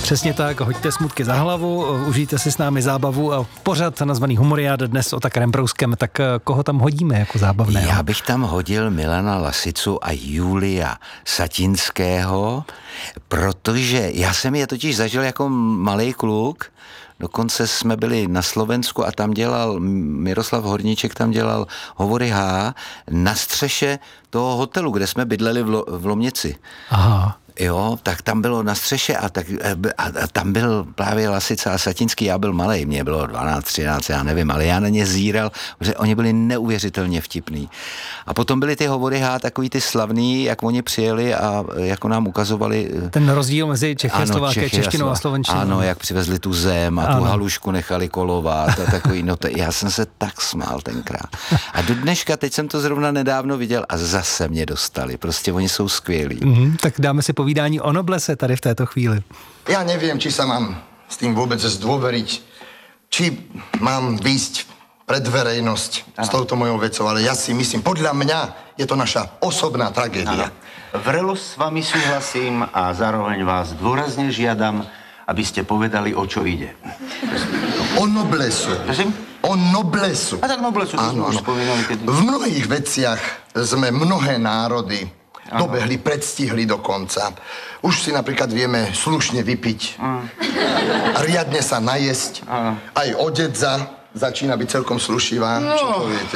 Přesně tak, hoďte smutky za hlavu, užijte si s námi zábavu a pořad nazvaný Humoriáda dnes Otakarem Brouskem, tak koho tam hodíme jako zábavného? Já bych tam hodil Milana Lasicu a Julia Satinského, protože já jsem je totiž zažil jako malej kluk. Dokonce jsme byli na Slovensku a tam dělal Miroslav Horníček, tam dělal Hovory H na střeše toho hotelu, kde jsme bydleli v Lomnici. Aha. Jo, tak tam bylo na střeše a tam byl právě Lasica a Satinský, já byl malej, mě bylo 12, 13, já nevím, ale já na ně zíral, protože oni byli neuvěřitelně vtipný. A potom byly ty Hovory H, takový ty slavný, jak oni přijeli a jako nám ukazovali... Ten rozdíl mezi češtinou a slovenštinou. Ano, jak přivezli tu zem a tu halušku nechali kolovat a takový, já jsem se tak smál tenkrát. A do dneška, teď jsem to zrovna nedávno viděl a zase mě dostali, prostě oni jsou skvělí. Tak dáme si povídání o Noblese tady v této chvíli. Ja neviem, či sa mám s tým vôbec zdôveriť, či mám výjsť pred verejnosť s touto mojou vecou, ale ja si myslím, podľa mňa je to naša osobná tragédia. Vrelo s vami súhlasím a zároveň vás dôrazne žiadam, aby ste povedali, o čo ide. O Noblesu. Prosím? O Noblesu. A tak Noblesu to sme už spomínali. V mnohých veciach sme mnohé národy dobehli, predstihli dokonca. Už si napríklad vieme slušne vypiť, riadne sa najesť, aj odedza začína byť celkom slušivá, čo poviete.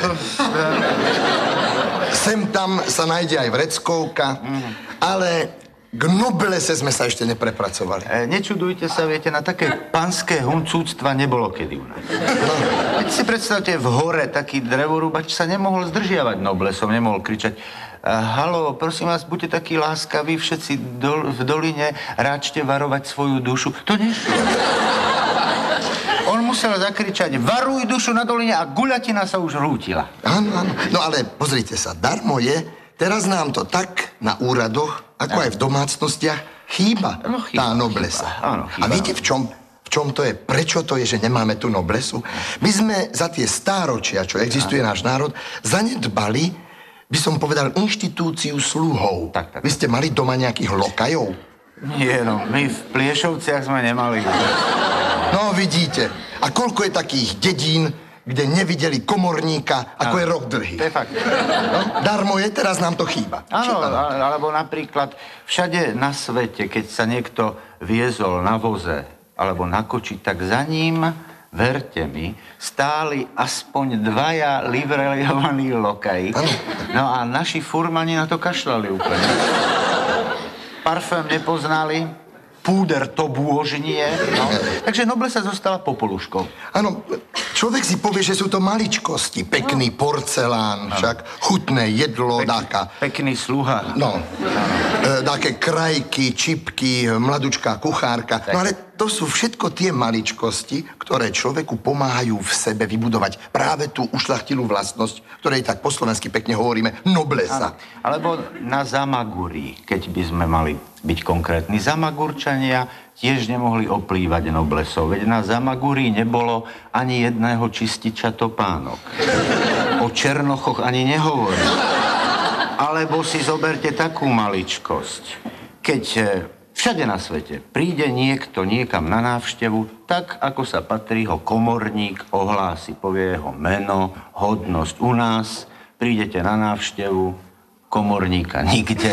Sem tam sa nájde aj vreckovka, ale k Noblese sme sa ešte neprepracovali. Nečudujte sa, viete, na také panské huncúctva nebolo kedy u nás. Keď si predstavte, v hore taký drevorúbač sa nemohol zdržiavať Noblesom, nemohol kričať: halo, prosím vás, buďte takí láskaví, všetci v doline, ráčte varovať svoju dušu. To nešlo. On musel zakričať: varuj dušu na doline, a guľatina sa už rútila. Áno, áno. No ale pozrite sa, darmo je, teraz nám to tak na úradoch, ako aj v domácnostiach, chýba tá Noblesa. Áno, chýba. A viete, v čom to je? Prečo to je, že nemáme tú Noblesu? My sme za tie stáročia, čo existuje náš národ, zanedbali, by som povedal, inštitúciu sluhov. Tak. Vy ste mali doma nejakých lokajov? Nie, no, my v Pliešovciach sme nemali. No, vidíte. A koľko je takých dedín, kde nevideli komorníka, ako je rok dlhý? To je fakt. No, darmo je, teraz nám to chýba. Áno, alebo napríklad všade na svete, keď sa niekto viezol na voze alebo na koči, tak za ním, verte mi, stáli aspoň 2 livrejovaní lokaji. No a naši furmani na to kašľali úplne. Parfém nepoznali, púder to bôžnie. No. Takže Noblesa zostala popoluškou. Áno, človek si povie, že sú to maličkosti. Pekný porcelán, však chutné jedlo, Pekný sluha. No, také krajky, čipky, mladučká kuchárka. No ale to sú všetko tie maličkosti, ktoré človeku pomáhajú v sebe vybudovať práve tú ušľachtilú vlastnosť, ktorej tak po slovensky pekne hovoríme Noblesa. Alebo na Zamaguri, keď by sme mali byť konkrétni. Zamagurčania tiež nemohli oplývať Noblesov, veď na Zamaguri nebolo ani jedného čističa topánok. O Černochoch ani nehovorím. Alebo si zoberte takú maličkosť. Keď všade na svete príde niekto niekam na návštevu, tak ako sa patrí, ho komorník ohlási, povie jeho meno, hodnosť. U nás prídete na návštevu, komorníka nikde.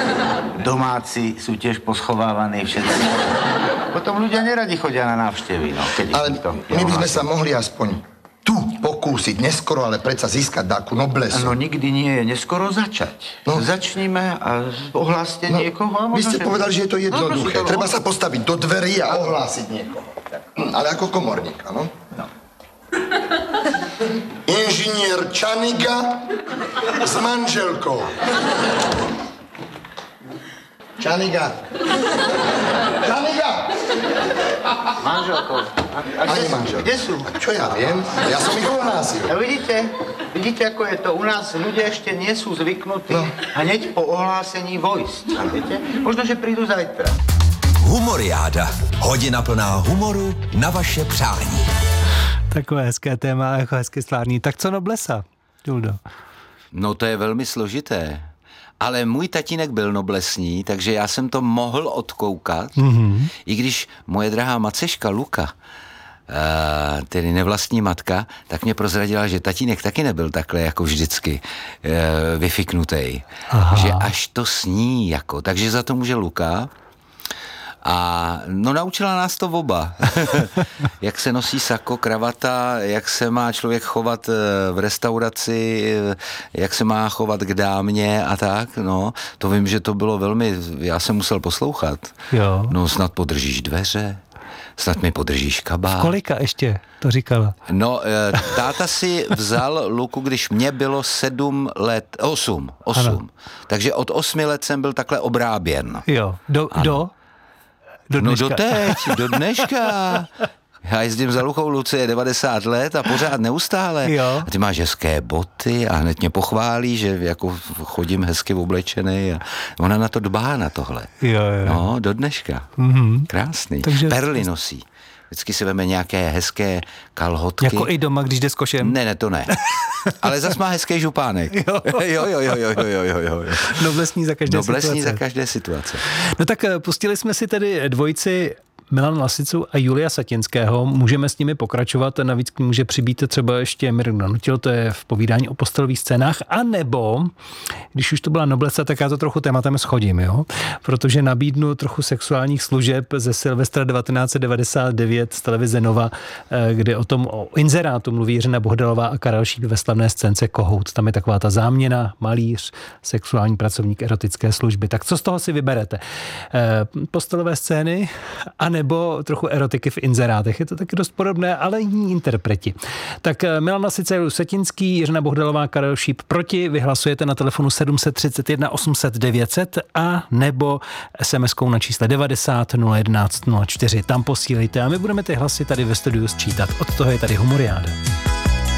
Domáci sú tiež poschovávaní všetci. Potom ľudia neradi chodia na návštevy. No, ale my by sme sa mohli aspoň tu pokúsiť, neskoro, ale predsa získať takú Noblesu. No nikdy nie je neskoro začať. No. Začníme a ohláste niekoho. A vy ste povedali, že je to jednoduché. Treba sa postaviť do dverí a ohlásiť niekoho. Ale ako komorník, áno? No. Inžinier Čaniga s manželkou. Čaniga. Čaniga! Manželkou. Ani manželkou. Kde sú? Čo ja viem? Ja som ich ohlásil. A vidíte, ako je to? U nás ľudia ešte nie sú zvyknutí hneď po ohlásení vojsť. Viete? Možno, že prídu zajtra. Humoriáda. Hodina plná humoru na vaše přání. Takové hezké téma, jako hezky stvární. Tak co Noblesa, Juldo? No to je velmi složité. ale můj tatínek byl noblesní, takže já jsem to mohl odkoukat, i když moje drahá maceška Luka, tedy nevlastní matka, tak mě prozradila, že tatínek taky nebyl takhle jako vždycky vyfiknutej. Že až to sní jako. Takže za to může Luka. A no naučila nás to oba. Jak se nosí sako, kravata, jak se má člověk chovat v restauraci, jak se má chovat k dámě a tak, no. To vím, že to bylo velmi, já jsem musel poslouchat. Jo. No snad podržíš dveře, snad mi podržíš kabát. V kolika ještě to říkala? No, táta si vzal Luku, když mě bylo 8. Takže od 8 let jsem byl takhle obráběn. Jo, do dneška. No doteď, do dneška. Já jezdím za Lukou, Lucie je 90 let a pořád neustále. Jo. A ty máš hezké boty a hned mě pochválí, že jako chodím hezky oblečený a ona na to dbá, na tohle. Jo. No, do dneška. Krásný. Takže perly nosí. Vždycky si veme nějaké hezké kalhotky. Jako i doma, když jde s košem? Ne, to ne. Ale zas má hezký župánek. Jo. Noblesní za každé Noblesní situace. za každé situace. No tak pustili jsme si tedy dvojici Milana Lasicu a Julia Satinského. Můžeme s nimi pokračovat, navíc k ní může přibýt třeba ještě Mirek Danutil, to je v povídání o postelových scénách, a nebo, když už to byla noblesa, tak já to trochu tématem schodím, jo? Protože nabídnu trochu sexuálních služeb ze Silvestra 1999 z televize Nova, kde o inzerátu mluví Jiřina Bohdalová a Karel Šíp ve slavné scénce Kohout. Tam je taková ta záměna, malíř, sexuální pracovník erotické služby. Tak co z toho si vyberete? Postelové scény a nebo trochu erotiky v inzerátech. Je to taky dost podobné, ale jiní interpreti. Tak Milan Lasice, Satinský, Jiřina Bohdalová, Karel Šíp proti. Vyhlasujete na telefonu 731 800 900 a nebo SMS-kou na čísle 90 011 04. Tam posílejte a my budeme ty hlasy tady ve studiu sčítat. Od toho je tady Humoriáda.